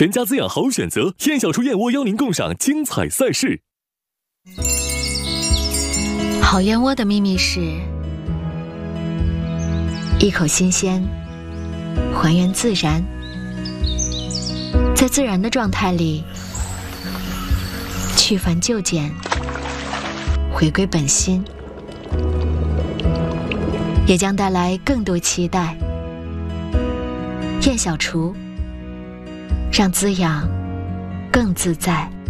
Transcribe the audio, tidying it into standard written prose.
全家滋养好选择，燕小厨燕窝邀您共赏精彩赛事。 好燕窝的秘密是一口新鲜，还原自然，在自然的状态里去繁就简，回归本心，也将带来更多期待。燕小厨，让滋养更自在。